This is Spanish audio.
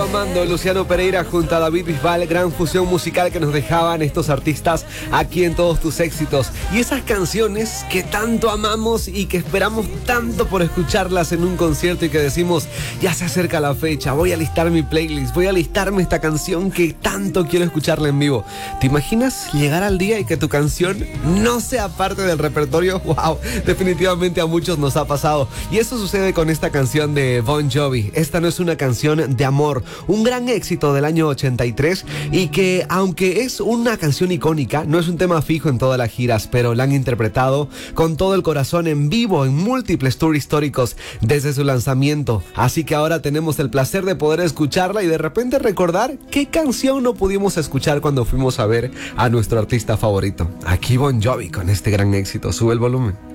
sigo amando. Luciano Pereira junto a David Bisbal, gran fusión musical que nos dejaban estos artistas aquí en Todos Tus Éxitos. Y esas canciones que tanto amamos y que esperamos tanto por escucharlas en un concierto y que decimos, ya se acerca la fecha, voy a listar mi playlist, voy a listarme esta canción que tanto quiero escucharla en vivo. ¿Te imaginas llegar al día y que tu canción no sea parte del repertorio? ¡Wow! Definitivamente a muchos nos ha pasado. Y eso sucede con esta canción de Bon Jovi. Esta no es una canción de amor, un gran éxito del año 83 y que, aunque es una canción icónica, no es un tema fijo en todas las giras, pero la han interpretado con todo el corazón en vivo en múltiples tours históricos desde su lanzamiento. Así que ahora tenemos el placer de poder escucharla y de repente recordar qué canción no pudimos escuchar cuando fuimos a ver a nuestro artista favorito. Aquí Bon Jovi con este gran éxito. Sube el volumen.